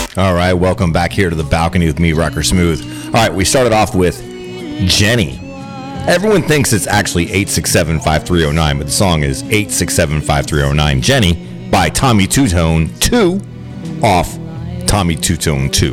All right, welcome back here to the balcony with me, Rocker Smooth. All right, we started off with Jenny. Everyone thinks it's actually 867-5309, but the song is 867-5309. Jenny by Tommy Tutone 2 off Tommy Tutone 2.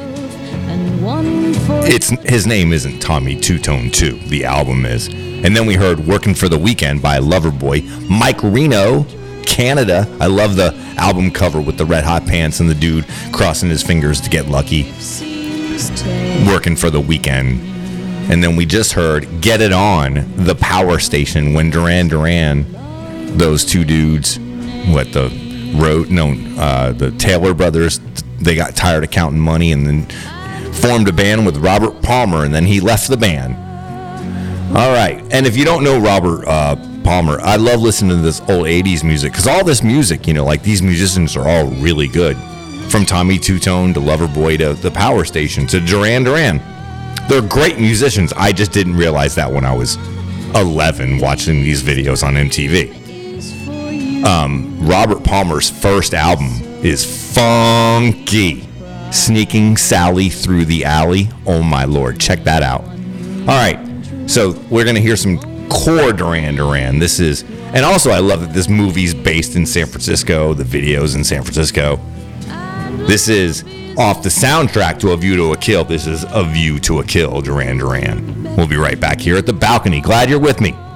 His name isn't Tommy Tutone 2, the album is. And then we heard Working for the Weekend by Loverboy, Mike Reno, Canada. I love the album cover with the red hot pants and the dude crossing his fingers to get lucky. Working for the Weekend. And then we just heard Get It On, the Power Station, when Duran Duran, those two dudes, the Taylor brothers, they got tired of counting money and then formed a band with Robert Palmer, and then he left the band. All right, and if you don't know Robert Palmer, I love listening to this old 80s music, because all this music, like these musicians are all really good. From Tommy Tutone to Loverboy to the Power Station to Duran Duran. They're great musicians. I just didn't realize that when I was 11 watching these videos on MTV. Robert Palmer's first album is funky. Sneaking Sally Through the Alley. Oh my Lord, check that out. All right, so we're going to hear some core Duran Duran. And also I love that this movie's based in San Francisco, the video's in San Francisco. This is off the soundtrack to A View to a Kill. This is A View to a Kill, Duran Duran. We'll be right back here at the balcony. Glad you're with me.